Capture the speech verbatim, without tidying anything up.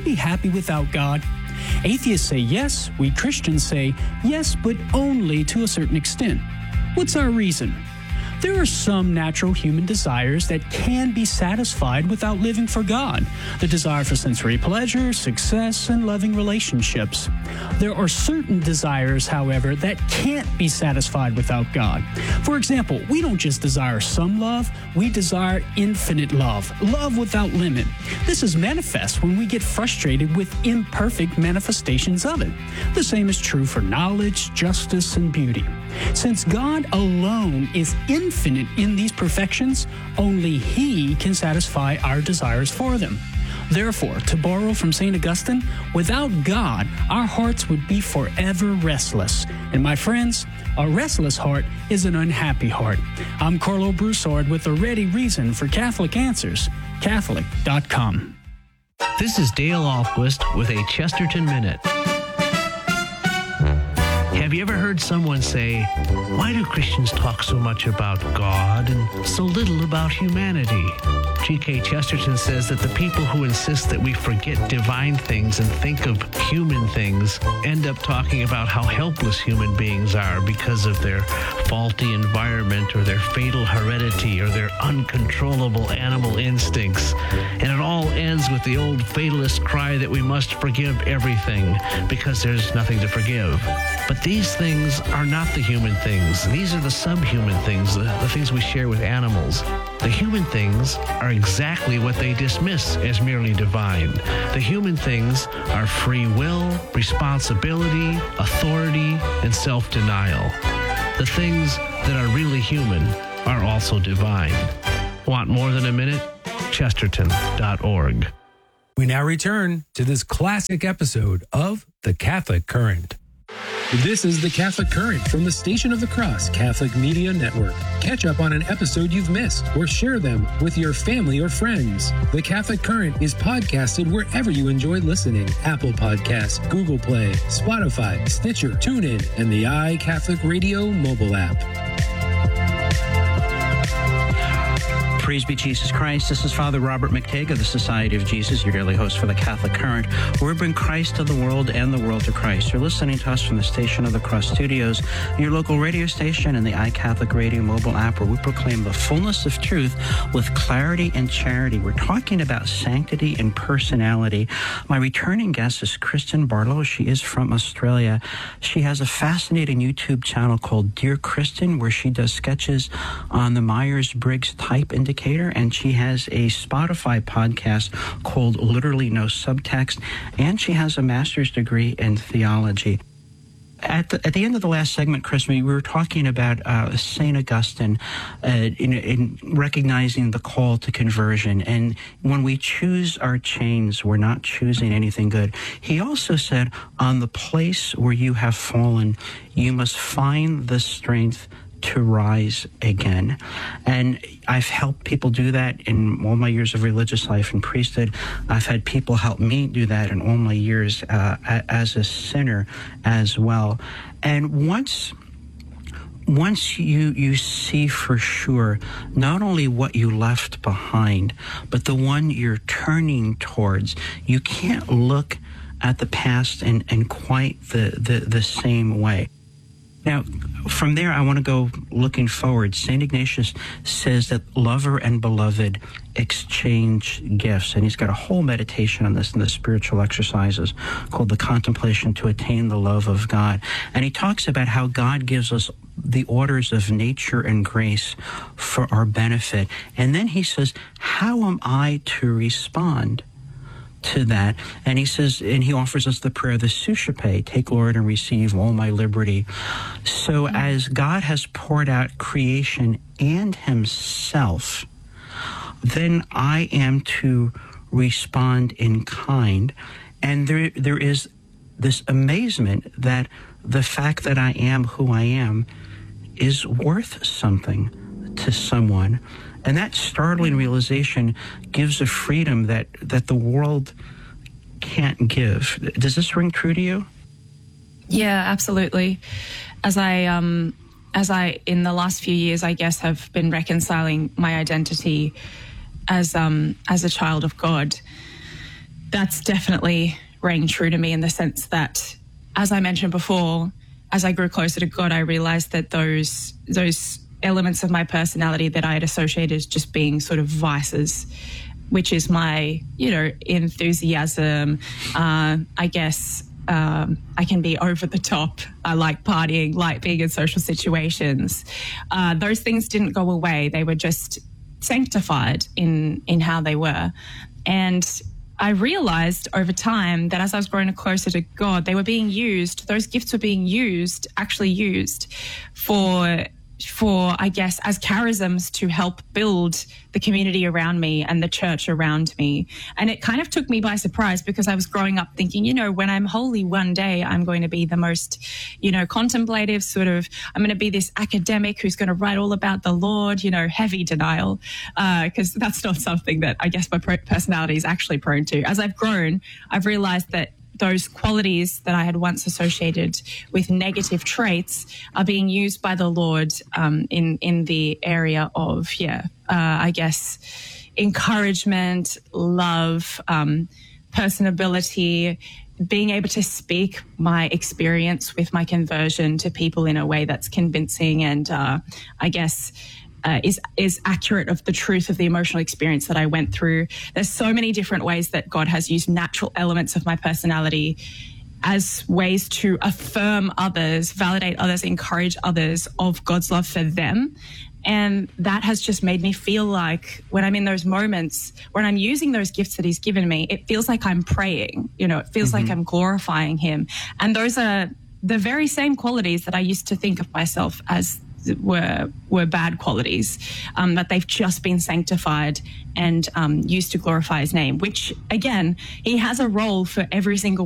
be happy without God? Atheists say yes. We Christians say yes, but only to a certain extent. What's our reason? There are some natural human desires that can be satisfied without living for God. The desire for sensory pleasure, success, and loving relationships. There are certain desires, however, that can't be satisfied without God. For example, we don't just desire some love, we desire infinite love, love without limit. This is manifest when we get frustrated with imperfect manifestations of it. The same is true for knowledge, justice, and beauty. Since God alone is infinite in these perfections, only He can satisfy our desires for them. Therefore, to borrow from Saint Augustine, without God, our hearts would be forever restless. And my friends, a restless heart is an unhappy heart. I'm Carlo Broussard with a ready reason for Catholic Answers, Catholic dot com. This is Dale Ahlquist with a Chesterton Minute. Have you ever heard someone say, why do Christians talk so much about God and so little about humanity? G K Chesterton says that the people who insist that we forget divine things and think of human things end up talking about how helpless human beings are because of their faulty environment or their fatal heredity or their uncontrollable animal instincts. And it all ends with the old fatalist cry that we must forgive everything because there's nothing to forgive. But these things are not the human things. These are the subhuman things, the, the things we share with animals. The human things are exactly what they dismiss as merely divine. The human things are free will, responsibility, authority, and self-denial. The things that are really human are also divine. Want more than a minute? Chesterton dot org. We now return to this classic episode of The Catholic Current. This is The Catholic Current from the Station of the Cross Catholic Media Network. Catch up on an episode you've missed or share them with your family or friends. The Catholic Current is podcasted wherever you enjoy listening. Apple Podcasts, Google Play, Spotify, Stitcher, TuneIn, and the iCatholic Radio mobile app. Praise be Jesus Christ. This is Father Robert McTague of the Society of Jesus, your daily host for the Catholic Current, where we bring Christ to the world and the world to Christ. You're listening to us from the Station of the Cross Studios, your local radio station, and the iCatholic Radio mobile app, where we proclaim the fullness of truth with clarity and charity. We're talking about sanctity and personality. My returning guest is Kristen Barlow. She is from Australia. She has a fascinating YouTube channel called Dear Kristen, where she does sketches on the Myers-Briggs type indicator. And she has a Spotify podcast called Literally No Subtext, and she has a master's degree in theology. At the, at the end of the last segment, Chris, we were talking about uh, Saint Augustine uh, in, in recognizing the call to conversion. And when we choose our chains, we're not choosing anything good. He also said, on the place where you have fallen, you must find the strength to rise again. And I've helped people do that in all my years of religious life and priesthood. I've had people help me do that in all my years uh, as a sinner as well. And once once you you see for sure not only what you left behind, but the one you're turning towards, you can't look at the past in, in quite the, the, the same way. Now, from there, I want to go looking forward. Saint Ignatius says that lover and beloved exchange gifts, and he's got a whole meditation on this in the spiritual exercises called The Contemplation to Attain the Love of God. And he talks about how God gives us the orders of nature and grace for our benefit. And then he says, how am I to respond to that? And he says, and he offers us the prayer, the Suscipe, take, Lord, and receive all my liberty. So as God has poured out creation and himself, then I am to respond in kind. And there there is this amazement that the fact that I am who I am is worth something to someone. And that startling realization gives a freedom that, that the world can't give. Does this ring true to you? Yeah, absolutely. As I, um, as I, in the last few years, I guess, have been reconciling my identity as, um, as a child of God. that's definitely rang true to me in the sense that, as I mentioned before, as I grew closer to God, I realized that those those elements of my personality that I had associated as just being sort of vices, which is my, you know, enthusiasm, uh, I guess, um, I can be over the top. I like partying, like being in social situations. Uh, those things didn't go away. They were just sanctified in, in how they were. And I realized over time that as I was growing closer to God, they were being used, those gifts were being used, actually used for for, I guess, as charisms to help build the community around me and the church around me. And it kind of took me by surprise because I was growing up thinking, you know, when I'm holy one day, I'm going to be the most, you know, contemplative sort of, I'm going to be this academic who's going to write all about the Lord, you know, heavy denial, because uh, that's not something that I guess my personality is actually prone to. As I've grown, I've realized that those qualities that I had once associated with negative traits are being used by the Lord um, in in the area of, yeah, uh, I guess, encouragement, love, um, personability, being able to speak my experience with my conversion to people in a way that's convincing and, uh, I guess, Uh, is is accurate of the truth of the emotional experience that I went through. There's so many different ways that God has used natural elements of my personality as ways to affirm others, validate others, encourage others of God's love for them. And that has just made me feel like when I'm in those moments, when I'm using those gifts that he's given me, it feels like I'm praying, you know, it feels mm-hmm. like I'm glorifying him. And those are the very same qualities that I used to think of myself as were were bad qualities, um, that they've just been sanctified and um, used to glorify his name, which, again, he has a role for every single